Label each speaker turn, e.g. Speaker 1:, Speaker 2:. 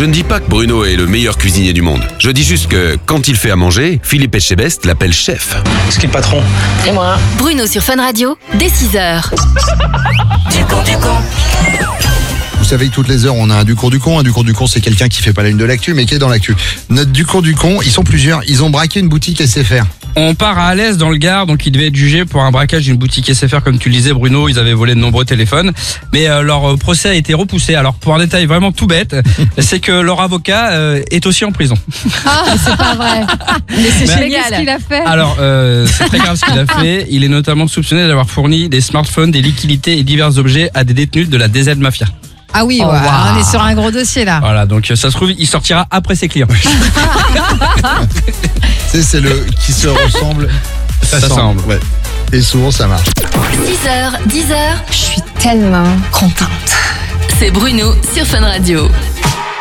Speaker 1: Je ne dis pas que Bruno est le meilleur cuisinier du monde. Je dis juste que, quand il fait à manger, Philippe Etchebest l'appelle chef.
Speaker 2: Est-ce qu'il est le patron?
Speaker 3: Et moi.
Speaker 4: Bruno sur Fun Radio, dès 6h.
Speaker 5: Vous savez que toutes les heures, on a un Ducours du con. Un Ducours du con, c'est quelqu'un qui fait pas la une de l'actu, mais qui est dans l'actu. Notre Ducours du con, ils sont plusieurs. Ils ont braqué une boutique SFR.
Speaker 6: On part à Alès dans le Gard, donc ils devaient être jugés pour un braquage d'une boutique SFR, comme tu le disais Bruno. Ils avaient volé de nombreux téléphones, mais leur procès a été repoussé. Alors pour un détail vraiment tout bête, c'est que leur avocat est aussi en prison.
Speaker 7: Ah, c'est pas vrai. Mais c'est génial. Qu'est-ce qu'il a fait?
Speaker 6: Alors c'est très grave ce qu'il a fait. Il est notamment soupçonné d'avoir fourni des smartphones, des liquidités et divers objets à des détenus de la DZ Mafia.
Speaker 7: Ah oui,
Speaker 3: Oh,
Speaker 7: ouais,
Speaker 3: wow.
Speaker 7: on est sur un gros dossier là.
Speaker 6: Voilà, donc ça se trouve, il sortira après ses clients.
Speaker 5: C'est le qui se ressemble. Ça semble. Ouais. Et souvent, ça marche.
Speaker 4: 6h, 10h,
Speaker 3: Je suis tellement contente.
Speaker 4: c'est Bruno sur Fun Radio.